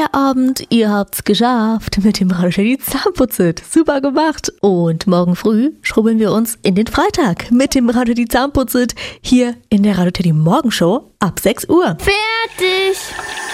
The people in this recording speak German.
Feierabend, ihr habt's geschafft mit dem Radio Teddy Zahnputzit. Super gemacht. Und morgen früh schrubbeln wir uns in den Freitag mit dem Radio Teddy Zahnputzit hier in der Radio Teddy Morgenshow ab 6 Uhr. Fertig!